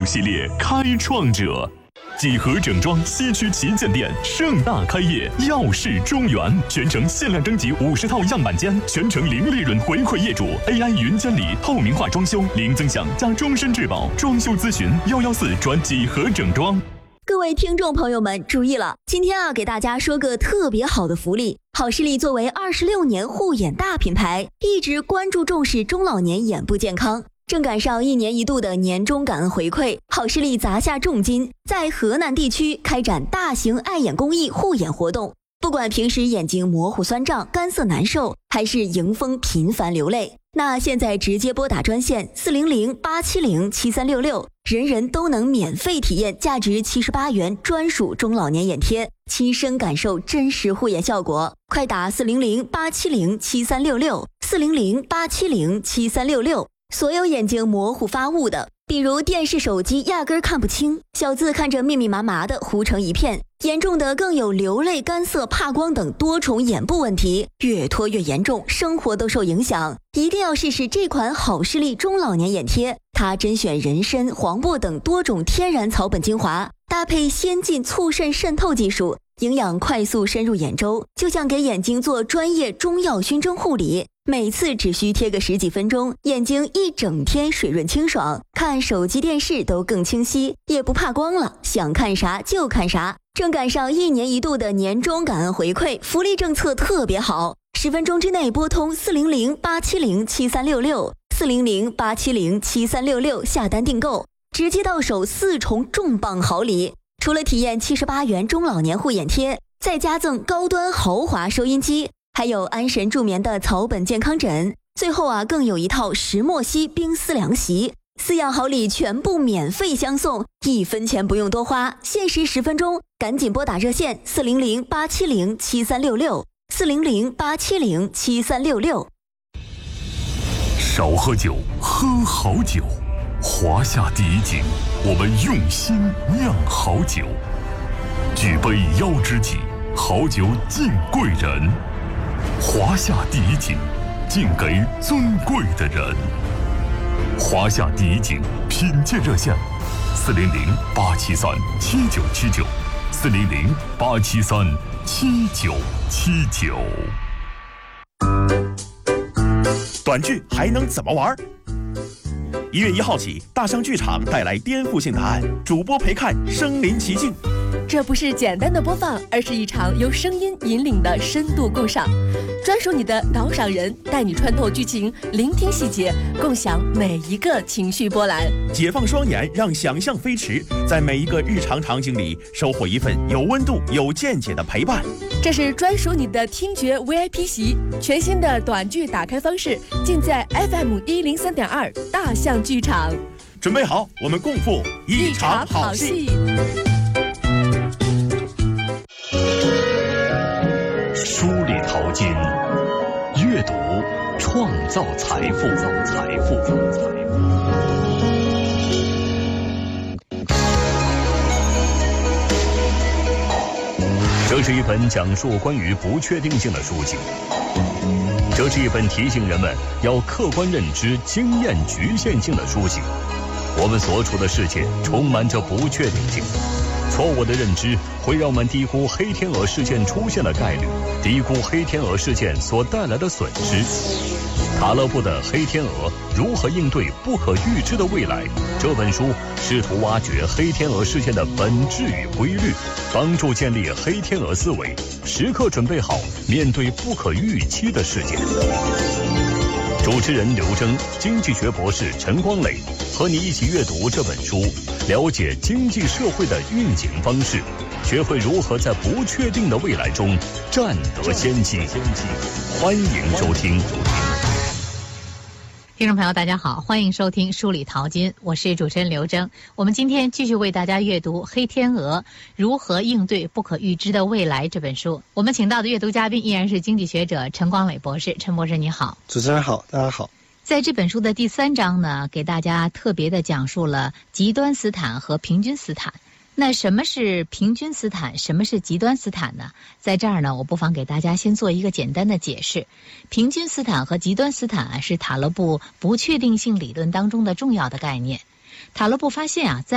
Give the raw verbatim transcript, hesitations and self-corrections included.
系列开创者。几何整装西区旗舰店盛大开业，耀世中原，全程限量征集五十套样板间，全程零利润回馈业主 ，A I 云监理，透明化装修，零增享加终身质保，装修咨询幺幺四转几何整装。 各位听众朋友们注意了，今天啊给大家说个特别好的福利。好视力作为二十六年护眼大品牌，一直关注重视中老年眼部健康。正赶上一年一度的年终感恩回馈，好视力砸下重金，在河南地区开展大型爱眼公益护眼活动。不管平时眼睛模糊酸胀、干涩难受，还是迎风频繁流泪，那现在直接拨打专线四零零八七零七三六六，人人都能免费体验价值七十八元专属中老年眼贴，亲身感受真实护眼效果。快打四零零八七零七三六六，四零零八七零七三六六。所有眼睛模糊发雾的，比如电视手机压根看不清，小字看着密密麻麻的糊成一片，严重的更有流泪、干涩、怕光等多重眼部问题，越拖越严重，生活都受影响。一定要试试这款好视力中老年眼贴，它甄选人参、黄柏等多种天然草本精华，搭配先进促渗渗透技术，营养快速深入眼周，就像给眼睛做专业中药熏蒸护理。每次只需贴个十几分钟，眼睛一整天水润清爽，看手机电视都更清晰，也不怕光了，想看啥就看啥。正赶上一年一度的年终感恩回馈，福利政策特别好，十分钟之内拨通四零零八七零七三六六，四零零八七零七三六六下单订购，直接到手四重重磅好礼。除了体验七十八元中老年护眼贴，再加赠高端豪华收音机，还有安神助眠的草本健康枕，最后啊更有一套石墨烯冰丝凉席，四样好礼全部免费相送，一分钱不用多花，限时十分钟，赶紧拨打热线四零零八七零七三六六，四零零八七零七三六六。 少喝酒，喝好酒。华夏第一景，我们用心酿好酒，举杯邀知己，好酒敬贵人。华夏第一景，敬给尊贵的人。华夏第一景品鉴热线：四零零八七三七九七九，四零零八七三七九七九。 短剧还能怎么玩？一月一号起，大象剧场带来颠覆性答案，主播陪看身临其境。 这不是简单的播放，而是一场由声音引领的深度共赏，专属你的导赏人，带你穿透剧情，聆听细节，共享每一个情绪波澜。 解放双眼，让想象飞驰，在每一个日常场景里收获一份有温度、有见解的陪伴。 这是专属你的听觉 V I P 席，全新的短剧打开方式，尽在 F M 一零三点二大象剧场。 准备好，我们共赴一场好戏。 梳理淘金，阅读创造财富，财富，财富。这是一本讲述关于不确定性的书籍，这是一本提醒人们要客观认知经验局限性的书籍。我们所处的世界充满着不确定性，错误的认知会让我们低估黑天鹅事件出现的概率，低估黑天鹅事件所带来的损失。塔勒布的《黑天鹅：如何应对不可预知的未来》这本书试图挖掘黑天鹅事件的本质与规律，帮助建立黑天鹅思维，时刻准备好面对不可预期的事件。主持人刘征，经济学博士陈光磊，和你一起阅读这本书，了解经济社会的运行方式，学会如何在不确定的未来中占得先机。欢迎收听。 听众朋友大家好，欢迎收听梳理淘金，我是主持人刘征。我们今天继续为大家阅读《黑天鹅：如何应对不可预知的未来》这本书。我们请到的阅读嘉宾依然是经济学者陈光磊博士。陈博士你好。 主持人好，大家好。 在这本书的第三章呢，给大家特别的讲述了极端斯坦和平均斯坦。那什么是平均斯坦，什么是极端斯坦呢？在这儿呢，我不妨给大家先做一个简单的解释。平均斯坦和极端斯坦啊，是塔勒布不确定性理论当中的重要的概念。塔勒布发现啊，在